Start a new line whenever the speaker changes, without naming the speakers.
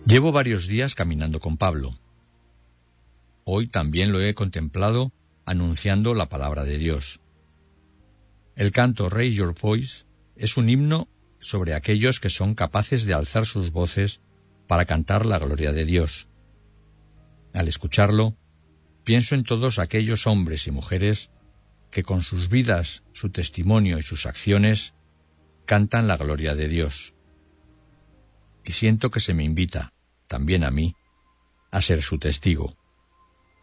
Llevo varios días caminando con Pablo. Hoy también lo he contemplado anunciando la palabra de Dios. El canto Raise Your Voice es un himno sobre aquellos que son capaces de alzar sus voces para cantar la gloria de Dios. Al escucharlo, pienso en todos aquellos hombres y mujeres que con sus vidas, su testimonio y sus acciones cantan la gloria de Dios. Y siento que se me invita, también a mí, a ser su testigo.